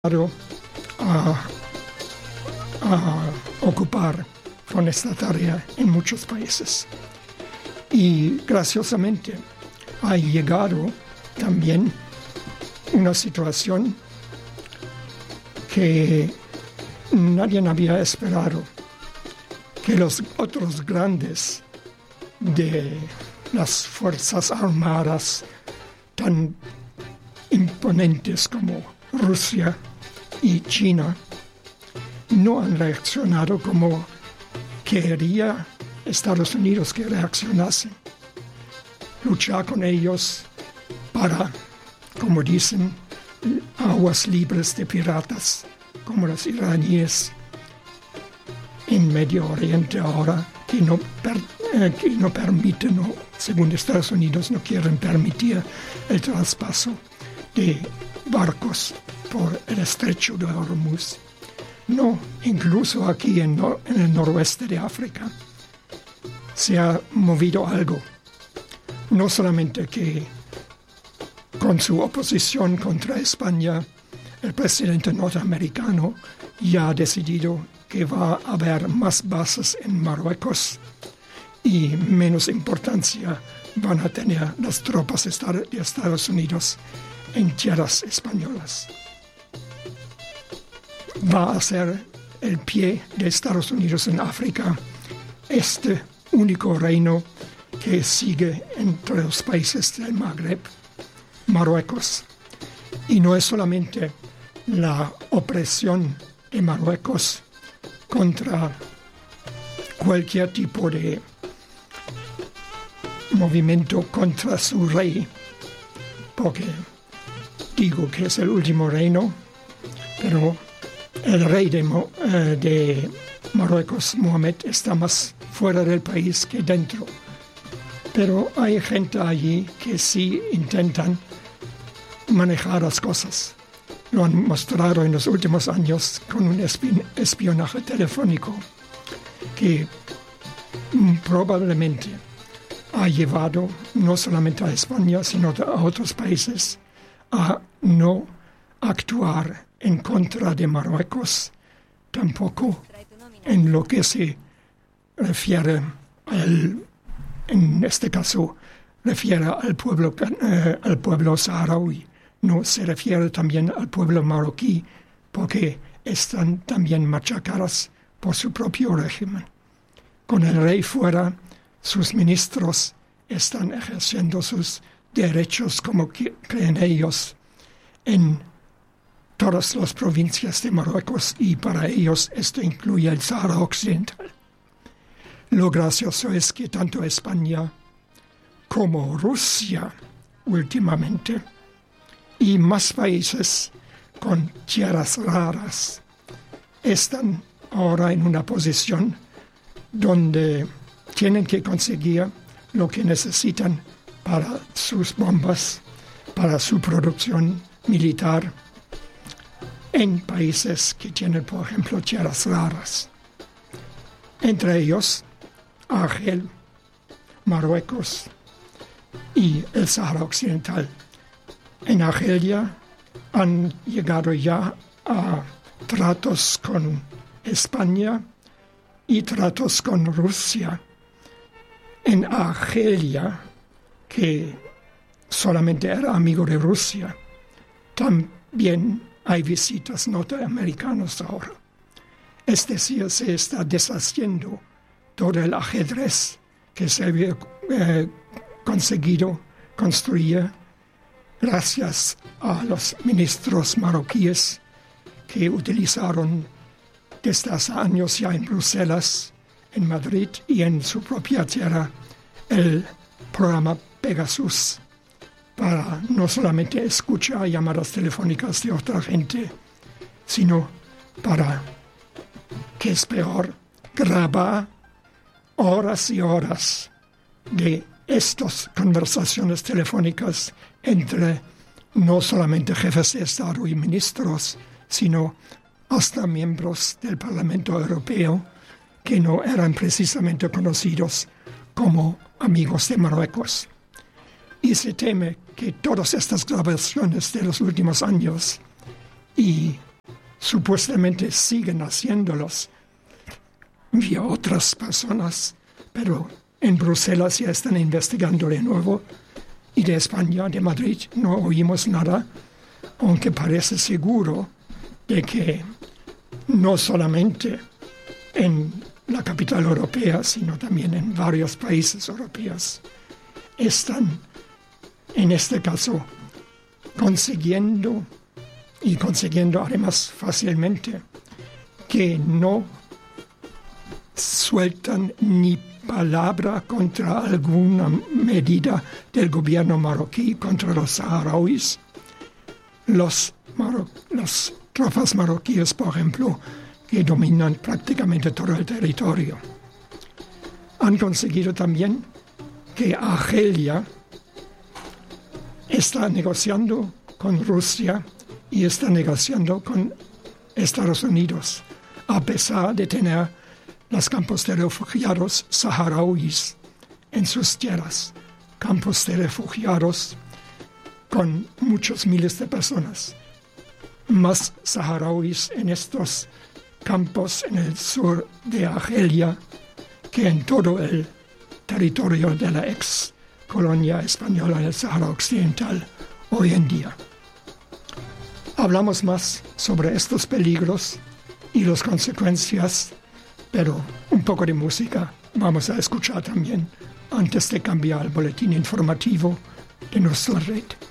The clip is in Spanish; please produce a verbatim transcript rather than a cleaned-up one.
a, a ocupar con esta tarea en muchos países. Y graciosamente ha llegado también una situación que nadie había esperado, que los otros grandes de las Fuerzas Armadas tan imponentes como Rusia y China no han reaccionado como quería Estados Unidos que reaccionasen. Luchar con ellos para, como dicen, aguas libres de piratas, como los iraníes en Medio Oriente ahora, que no, per, eh, que no permiten, no, según Estados Unidos, no quieren permitir el traspaso de barcos por el estrecho de Hormuz. No, incluso aquí en, no, en el noroeste de África se ha movido algo. No solamente que con su oposición contra España, el presidente norteamericano ya ha decidido que va a haber más bases en Marruecos y menos importancia van a tener las tropas de Estados Unidos en tierras españolas. Va a ser el pie de Estados Unidos en África, este único reino que sigue entre los países del Magreb, Marruecos. Y no es solamente la opresión de Marruecos contra cualquier tipo de movimiento contra su rey, porque digo que es el último reino, pero el rey de, uh, de Marruecos, Mohamed, está más fuera del país que dentro. Pero hay gente allí que sí intentan manejar las cosas. Lo han mostrado en los últimos años con un espi- espionaje telefónico que mm, probablemente ha llevado no solamente a España, sino a otros países a no actuar en contra de Marruecos, tampoco en lo que se refiere al, en este caso, refiere al pueblo, eh, al pueblo saharaui. No se refiere también al pueblo marroquí, porque están también machacados por su propio régimen. Con el rey fuera, sus ministros están ejerciendo sus derechos como que creen ellos en todas las provincias de Marruecos, y para ellos esto incluye el Sahara Occidental. Lo gracioso es que tanto España como Rusia últimamente y más países con tierras raras están ahora en una posición donde tienen que conseguir lo que necesitan para sus bombas, para su producción militar, en países que tienen, por ejemplo, tierras raras. Entre ellos, Argel, Marruecos y el Sahara Occidental. En Argelia han llegado ya a tratos con España y tratos con Rusia. En Argelia, que solamente era amigo de Rusia, también hay visitas norteamericanas ahora. Es decir, se está deshaciendo todo el ajedrez que se había eh, conseguido construir gracias a los ministros marroquíes que utilizaron desde hace años ya en Bruselas, en Madrid y en su propia tierra el programa Pegasus, para no solamente escuchar llamadas telefónicas de otra gente, sino para, que es peor, grabar horas y horas de estas conversaciones telefónicas entre no solamente jefes de Estado y ministros, sino hasta miembros del Parlamento Europeo que no eran precisamente conocidos como amigos de Marruecos. Y se teme que todas estas grabaciones de los últimos años y supuestamente siguen haciéndolos vía otras personas, pero en Bruselas ya están investigando de nuevo, y de España, de Madrid, no oímos nada, aunque parece seguro de que no solamente en la capital europea, sino también en varios países europeos, están, en este caso, consiguiendo, y consiguiendo además fácilmente, que no sueltan ni palabra contra alguna medida del gobierno marroquí contra los saharauis. Los, Maro- las tropas marroquíes, por ejemplo, que dominan prácticamente todo el territorio, han conseguido también que Argelia está negociando con Rusia y está negociando con Estados Unidos, a pesar de tener los campos de refugiados saharauis en sus tierras, campos de refugiados con muchos miles de personas, más saharauis en estos campos en el sur de Argelia que en todo el territorio de la ex colonia española del Sahara Occidental hoy en día. Hablamos más sobre estos peligros y las consecuencias, pero un poco de música vamos a escuchar también antes de cambiar el boletín informativo de nuestra red.